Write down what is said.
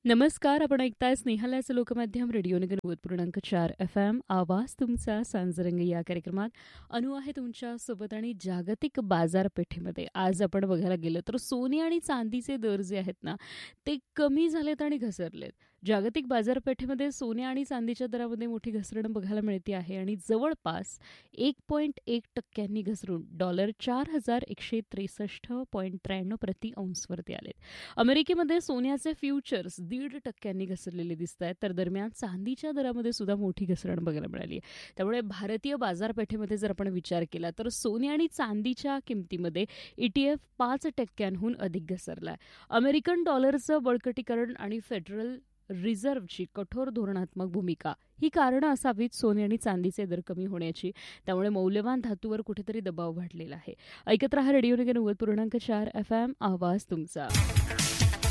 नमस्कार. आपण ऐकताय स्नेहालयाचं लोकमाध्यम रेडिओ नगर 90.4 FM. आवाज तुमचा सांजरंग या कार्यक्रमात अनु आहे तुमच्या सोबत. आणि जागतिक बाजारपेठेमध्ये आज आपण बघायला गेलं तर सोने आणि चांदीचे दर जे आहेत ना ते कमी झालेत आणि घसरलेत. जागतिक बाजारपेठेमध्ये सोने आणि चांदीच्या दरामध्ये मोठी घसरण बघायला मिळते आहे आणि जवळपास 1.1% घसरून डॉलर 4163.93 प्रति औंसवरती आलेत. अमेरिकेमध्ये सोन्याचे फ्युचर्स 1.5% घसरलेले दिसत आहेत, तर दरम्यान चांदीच्या दरामध्ये सुद्धा मोठी घसरण बघायला मिळाली आहे. त्यामुळे भारतीय बाजारपेठेमध्ये जर आपण विचार केला तर सोने आणि चांदीच्या किमतीमध्ये ETF 5%हून अधिक घसरला आहे. अमेरिकन डॉलरचं बळकटीकरण आणि फेडरल रिझर्व्हची कठोर धोरणात्मक भूमिका ही कारणं असावीत सोने आणि चांदीचे दर कमी होण्याची. त्यामुळे मौल्यवान धातूवर कुठेतरी दबाव वाढलेला आहे. ऐकत रहा रेडिओ नगर 90.4 FM. आवाज तुमचा.